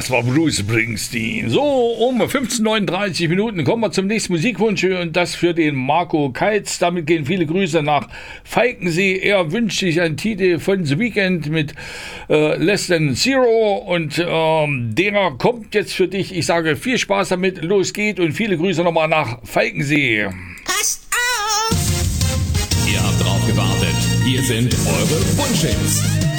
Das war Bruce Springsteen. So, um 15:39 Minuten kommen wir zum nächsten Musikwunsch und das für den Marco Keitz. Damit gehen viele Grüße nach Falkensee. Er wünscht sich einen Titel von The Weeknd mit Less Than Zero und der kommt jetzt für dich. Ich sage viel Spaß damit, los geht und viele Grüße nochmal nach Falkensee. Passt auf! Ihr habt drauf gewartet. Hier sind eure Wunschhits.